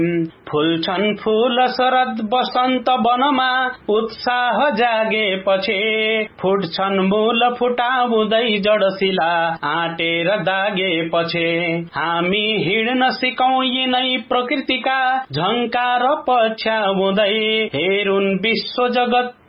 फुल्छन् फूल शरद बसन्त वनमा उत्साह जागेपछि फुट्छन् मूल फुटाउँदै जडशिला आटेर दागेपछि हामी हिड्न सिकौं यिनै प्रकृतिका झंकार पछ्याउँदै हेरुन् विश्व जगत